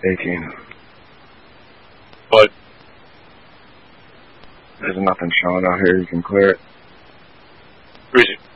18. But there's nothing showing out here. You can clear it. Who is it?